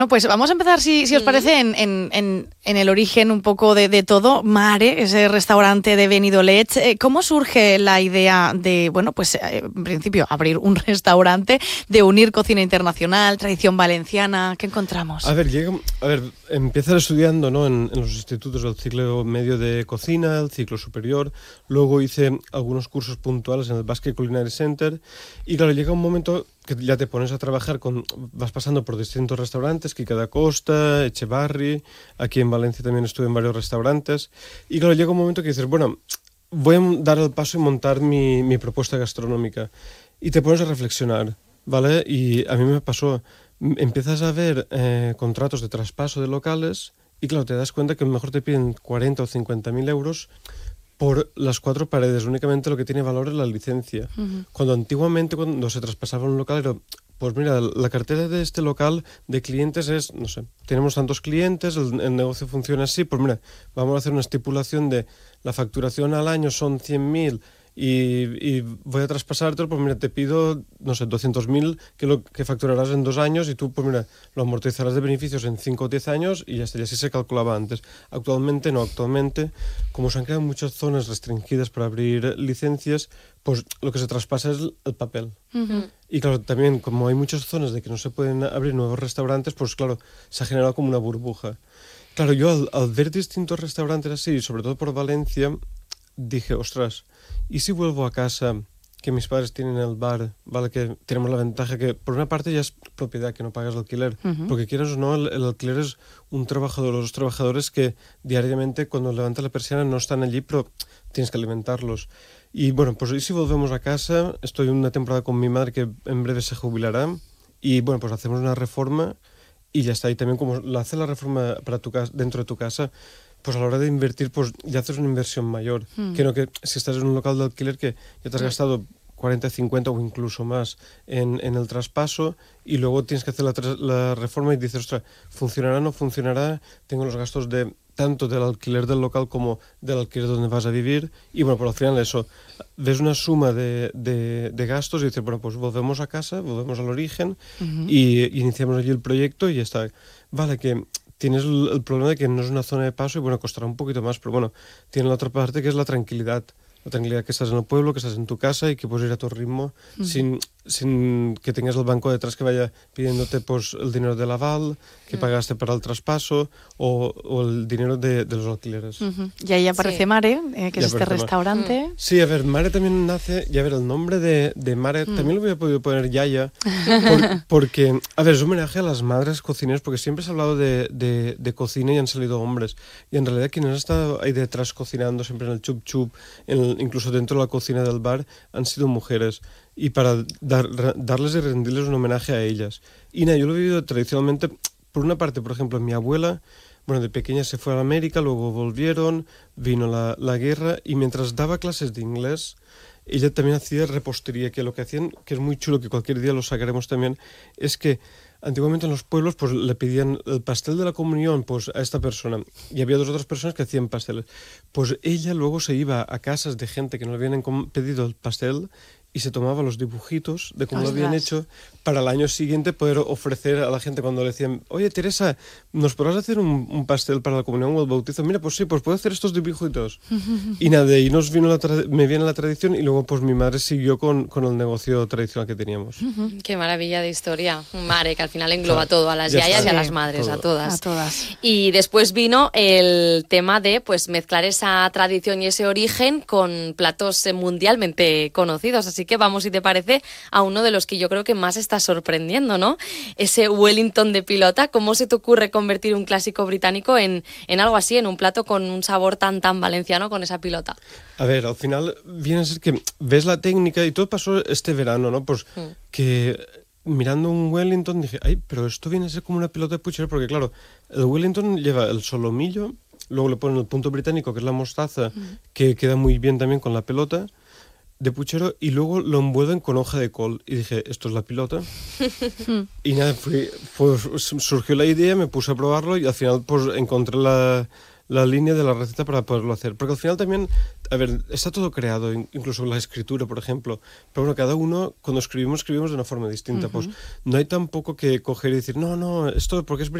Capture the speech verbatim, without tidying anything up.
No, pues vamos a empezar, si, si os parece, en, en, en, en el origen un poco de, de todo. Mare, ese restaurante de Benidorm. ¿Cómo surge la idea de, bueno, pues en principio abrir un restaurante, de unir cocina internacional, tradición valenciana? ¿Qué encontramos? A ver, llega, a ver empiezas estudiando, ¿no? en, en los institutos del ciclo medio de cocina, el ciclo superior. Luego hice algunos cursos puntuales en el Basque Culinary Center. Y claro, llega un momento que ya te pones a trabajar, con, vas pasando por distintos restaurantes, Quica da Costa, Echevarri, aquí en Valencia también estuve en varios restaurantes, y claro, llega un momento que dices, bueno, voy a dar el paso y montar mi, mi propuesta gastronómica, y te pones a reflexionar, ¿vale? Y a mí me pasó, empiezas a ver eh, contratos de traspaso de locales, y claro, te das cuenta que a lo mejor te piden cuarenta o cincuenta mil euros por las cuatro paredes. Únicamente lo que tiene valor es la licencia. Uh-huh. Cuando antiguamente, cuando se traspasaba un local, era, pues mira, la cartera de este local de clientes es, no sé, tenemos tantos clientes, el, el negocio funciona así, pues mira, vamos a hacer una estipulación de la facturación al año son cien mil y, y voy a traspasártelo, pues mira, te pido, no sé, doscientos mil que, lo, que facturarás en dos años y tú, pues mira, lo amortizarás de beneficios en cinco o diez años y ya está, y así se calculaba antes. Actualmente no, actualmente, como se han creado muchas zonas restringidas para abrir licencias, pues lo que se traspasa es el papel. Uh-huh. Y claro, también como hay muchas zonas de que no se pueden abrir nuevos restaurantes, pues claro, se ha generado como una burbuja. Claro, yo al, al ver distintos restaurantes así, sobre todo por Valencia, dije, ostras, ¿y si vuelvo a casa, que mis padres tienen el bar, vale, que tenemos la ventaja que por una parte ya es propiedad, que no pagas alquiler, uh-huh. porque quieras o no, el, el alquiler es un trabajador, los trabajadores que diariamente cuando levantas la persiana no están allí, pero tienes que alimentarlos. Y bueno, pues ¿y si volvemos a casa? Estoy una temporada con mi madre que en breve se jubilará y bueno, pues hacemos una reforma y ya está. Y también como la hace la reforma para tu casa, dentro de tu casa, pues a la hora de invertir, pues ya haces una inversión mayor. Mm. Que no que si estás en un local de alquiler que ya te has gastado cuarenta, cincuenta o incluso más en, en el traspaso y luego tienes que hacer la, la reforma y dices, ostras, ¿funcionará o no funcionará? Tengo los gastos de tanto del alquiler del local como del alquiler donde vas a vivir y bueno, por al final eso, ves una suma de, de, de gastos y dices, bueno, pues volvemos a casa, volvemos al origen uh-huh. y, y iniciamos allí el proyecto y ya está. Vale, que tienes el, el problema de que no es una zona de paso y bueno, costará un poquito más, pero bueno, tiene la otra parte que es la tranquilidad. La tranquilidad que estás en el pueblo, que estás en tu casa y que puedes ir a tu ritmo uh-huh. sin, sin que tengas el banco detrás que vaya pidiéndote pues, el dinero del aval que uh-huh. pagaste para el traspaso o, o el dinero de, de los alquileres. Uh-huh. Y ahí aparece sí. Mare, eh, que ya es este restaurante. Mare. Sí, a ver, Mare también nace, y a ver, el nombre de, de Mare uh-huh. también lo hubiera podido poner Yaya, por, porque, a ver, es un homenaje a las madres cocineras, porque siempre se ha hablado de, de, de cocina y han salido hombres, y en realidad quienes han estado ahí detrás cocinando siempre en el chup chup, en el, incluso dentro de la cocina del bar, han sido mujeres. Y para dar, darles y rendirles un homenaje a ellas. Y nada, yo lo he vivido tradicionalmente, por una parte, por ejemplo, mi abuela, bueno, de pequeña se fue a América, luego volvieron, vino la, la guerra, y mientras daba clases de inglés, ella también hacía repostería, que lo que hacían, que es muy chulo, que cualquier día lo sacaremos también, es que antiguamente en los pueblos pues le pedían el pastel de la comunión pues a esta persona y había dos otras personas que hacían pasteles. Pues ella luego se iba a casas de gente que no le habían pedido el pastel y se tomaba los dibujitos de cómo Ostras. Lo habían hecho para el año siguiente poder ofrecer a la gente cuando le decían, oye Teresa, ¿nos podrás hacer un, un pastel para la comunión o el bautizo? Mira, pues sí, pues puedo hacer estos dibujitos. Y nada, de ahí nos vino la tra- me viene la tradición y luego pues mi madre siguió con, con el negocio tradicional que teníamos. Qué maravilla de historia. Mare, que al final engloba todo, a las ya yayas está. Y a las madres, todo. a todas. A todas. Y después vino el tema de pues mezclar esa tradición y ese origen con platos mundialmente conocidos. Así que vamos, si te parece, a uno de los que yo creo que más está sorprendiendo, ¿no? Ese Wellington de pilota. ¿Cómo se te ocurre convertir un clásico británico en, en algo así, en un plato con un sabor tan tan valenciano con esa pilota? A ver, al final viene a ser que ves la técnica y todo pasó este verano, ¿no? Pues mm. que mirando un Wellington dije, ay, pero esto viene a ser como una pilota de puchero, porque claro, el Wellington lleva el solomillo, luego le ponen el punto británico, que es la mostaza, mm. que queda muy bien también con la pelota de puchero, y luego lo envuelven con hoja de col. Y dije, ¿esto es la pilota? Y nada, fui, fue, surgió la idea, me puse a probarlo y al final pues encontré la, la línea de la receta para poderlo hacer. Porque al final también a ver, está todo creado, incluso la escritura, por ejemplo, pero bueno, cada uno, cuando escribimos, escribimos de una forma distinta. Uh-huh. Pues no hay tampoco que coger y decir, no, no, esto porque es